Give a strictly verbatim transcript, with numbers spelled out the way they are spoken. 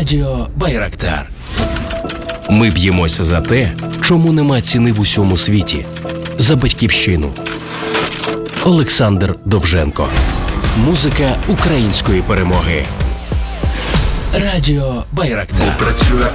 Радіо Байрактар. Ми б'ємося за те, чому нема ціни в усьому світі. За батьківщину. Олександр Довженко. Музика української перемоги. Радіо Байрактар.